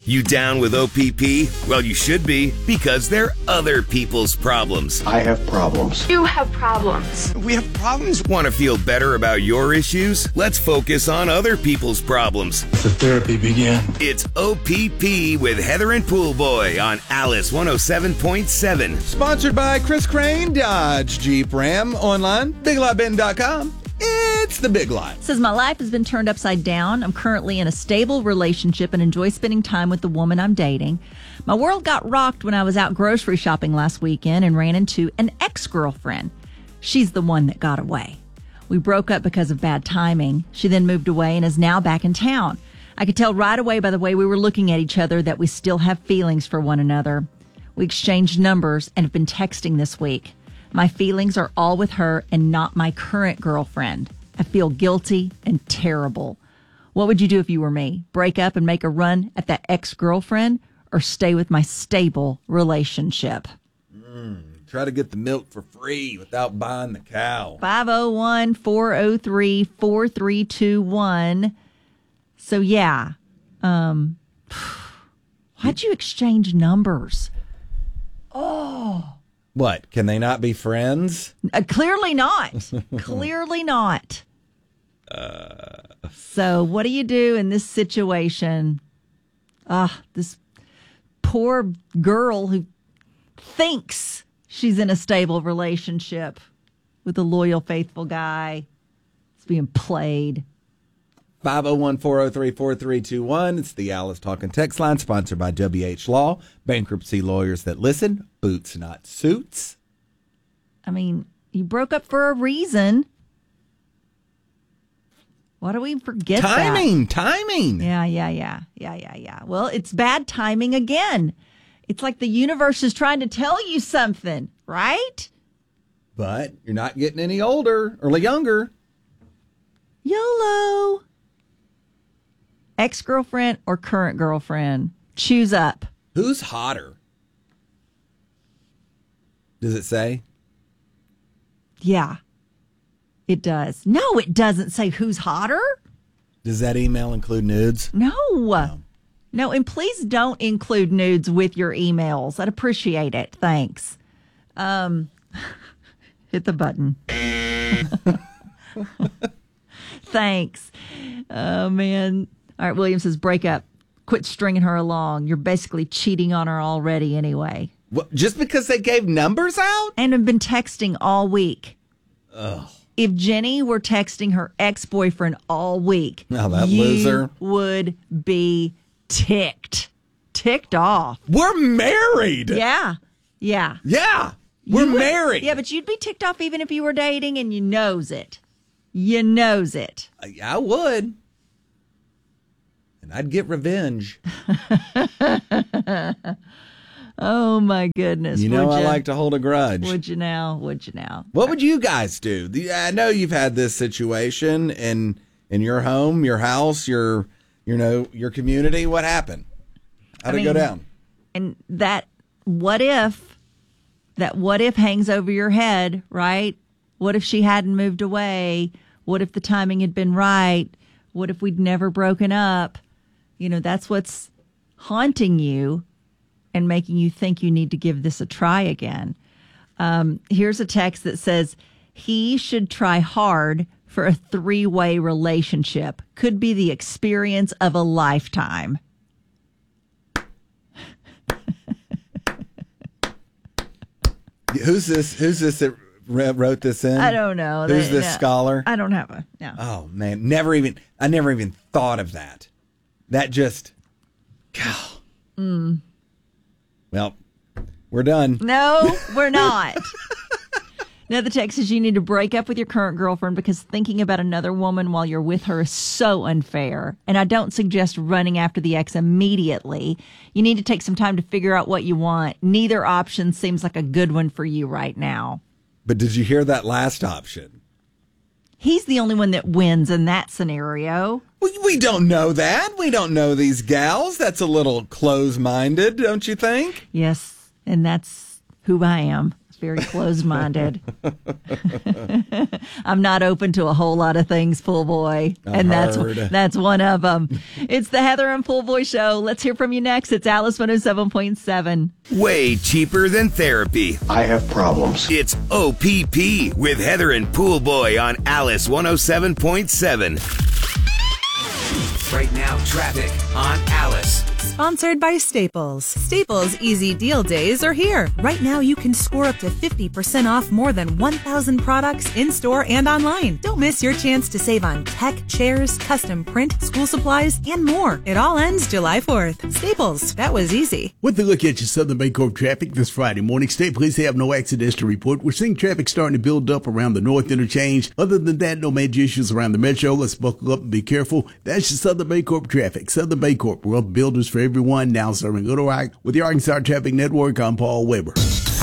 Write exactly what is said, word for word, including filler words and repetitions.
You down with O P P? Well, you should be, because they're other people's problems. I have problems. You have problems. We have problems. Want to feel better about your issues? Let's focus on other people's problems. The therapy began. It's O P P with Heather and Poolboy on Alice one oh seven point seven. Sponsored by Chris Crane, Dodge Jeep Ram, online, big lot benton dot com. It's the Big Lot. Says, my life has been turned upside down. I'm currently in a stable relationship and enjoy spending time with the woman I'm dating. My world got rocked when I was out grocery shopping last weekend and ran into an ex-girlfriend. She's the one that got away. We broke up because of bad timing. She then moved away and is now back in town. I could tell right away by the way we were looking at each other that we still have feelings for one another. We exchanged numbers and have been texting this week. My feelings are all with her and not my current girlfriend. I feel guilty and terrible. What would you do if you were me? Break up and make a run at that ex-girlfriend, or stay with my stable relationship? Mm, try to get the milk for free without buying the cow. five oh one, four oh three, four three two one. So, yeah. Um, why'd you exchange numbers? Oh. What? Can they not be friends? Uh, clearly not. Clearly not. Uh. So what do you do in this situation? Ah, this poor girl who thinks she's in a stable relationship with a loyal, faithful guy. It's being played. five oh one, four oh three, four three two one. It's the Alice Talking text line, sponsored by W H Law. Bankruptcy lawyers that listen. Boots, not suits. I mean, you broke up for a reason. Why do we forget timing, that? Timing. Yeah, yeah, yeah. Yeah, yeah, yeah. Well, it's bad timing again. It's like the universe is trying to tell you something, right? But you're not getting any older or younger. YOLO. Ex-girlfriend or current girlfriend? Choose up. Who's hotter? Does it say? Yeah, it does. No, it doesn't say who's hotter. Does that email include nudes? No. No. No, and please don't include nudes with your emails. I'd appreciate it. Thanks. Um, hit the button. Thanks. Oh, man. All right, William says, break up. Quit stringing her along. You're basically cheating on her already anyway. What, just because they gave numbers out? And have been texting all week. Ugh. If Jenny were texting her ex-boyfriend all week, now that you loser would be ticked. Ticked off. We're married. Yeah. Yeah. Yeah. We're would, married. Yeah, but you'd be ticked off even if you were dating, and you knows it. You knows it. I, I would. And I'd get revenge. Oh, my goodness. You know would I you? like to hold a grudge. Would you now? Would you now? What would you guys do? The, I know you've had this situation in in your home, your house, your you know your community. What happened? How'd I it go mean, down? And that what if, that what if hangs over your head, right? What if she hadn't moved away? What if the timing had been right? What if we'd never broken up? You know, that's what's haunting you and making you think you need to give this a try again. Um, here's a text that says, he should try hard for a three-way relationship. Could be the experience of a lifetime. Who's this? Who's this that wrote this in? I don't know. Who's They- this no. scholar? I don't have a, no. Oh, man. Never even, I never even thought of that. That just, God. Mm. Well, we're done. No, we're not. Now, the text says you need to break up with your current girlfriend because thinking about another woman while you're with her is so unfair. And I don't suggest running after the ex immediately. You need to take some time to figure out what you want. Neither option seems like a good one for you right now. But did you hear that last option? He's the only one that wins in that scenario. We, we don't know that. We don't know these gals. That's a little close-minded, don't you think? Yes, and that's who I am. It's very closed-minded. I'm not open to a whole lot of things, Pool Boy, I and that's heard. that's one of them. It's the Heather and Pool Boy Show. Let's hear from you next. It's Alice one oh seven point seven. Way cheaper than therapy. I have problems. It's O P P with Heather and Pool Boy on Alice one oh seven point seven. Right now, traffic on Alice. Sponsored by Staples. Staples Easy Deal Days are here. Right now, you can score up to fifty percent off more than one thousand products in-store and online. Don't miss your chance to save on tech, chairs, custom print, school supplies, and more. It all ends July fourth. Staples, that was easy. With a look at your Southern Bancorp traffic this Friday morning, state police have no accidents to report. We're seeing traffic starting to build up around the North Interchange. Other than that, no major issues around the metro. Let's buckle up and be careful. That's your Southern Bancorp traffic. Southern Bancorp, world builders for everyone, now serving Little Rock. With the Arkansas Traffic Network, I'm Paul Weber.